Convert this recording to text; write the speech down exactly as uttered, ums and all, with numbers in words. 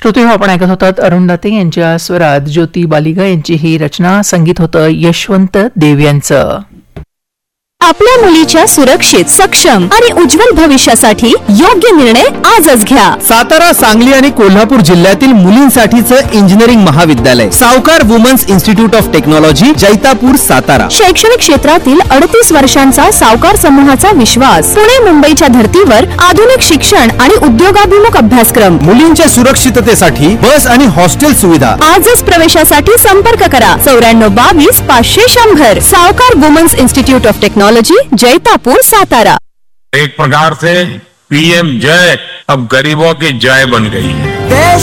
श्रोते, आपण ऐकत होतात अरुण दाते यांच्या स्वरात ज्योती बालिगा यांची ही रचना. संगीत होतं यशवंत देव यांचं. आपल्या मुलीच्या सुरक्षित, सक्षम आणि उज्ज्वल भविष्यासाठी योग्य निर्णय आजच घ्या. सातारा, सांगली आणि कोल्हापूर जिल्ह्यातील मुलींसाठीचं इंजिनिअरिंग महाविद्यालय सावकार women's institute of technology, Jaitapur, Satara. शैक्षणिक क्षेत्रातील अडतीस वर्षांचा सावकार समूहाचा विश्वास. पुणे मुंबईच्या धर्तीवर आधुनिक शिक्षण आणि उद्योगाभिमुख अभ्यासक्रम. मुलींच्या सुरक्षिततेसाठी बस आणि हॉस्टेल सुविधा. आजच प्रवेशासाठी संपर्क करा चौऱ्याण्णव बावीस पाचशे शंभर. सावकार women's institute of technology, Jaitapur, Satara. एक प्रकार से पीएम जय अब गरीबों की जय बन गई है. देश